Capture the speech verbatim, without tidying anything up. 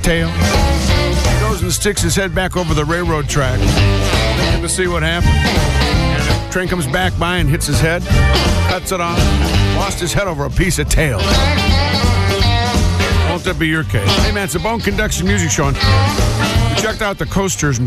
tail. He goes and sticks his head back over the railroad track to see what happened. And the train comes back by and hits his head, cuts it off, lost his head over a piece of tail. Won't that be your case? Hey, man, it's a Bone Conduction Music Show. We checked out the coasters.